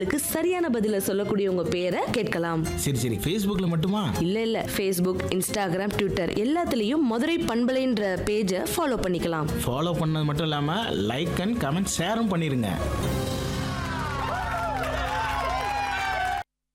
சரியான பதில சொல்லக்கூடிய உங்க பேரை கேட்கலாம். சரி Facebookல மட்டுமா? இல்ல Facebook, Instagram, Twitter எல்லாத்துலயும் மதுரை பண்பலைன்ற பேஜை ஃபாலோ பண்ணிக்கலாம். ஃபாலோ பண்ணது மட்டும் இல்லாம லைக் அண்ட் கமெண்ட் ஷேரும் பண்ணிருங்க.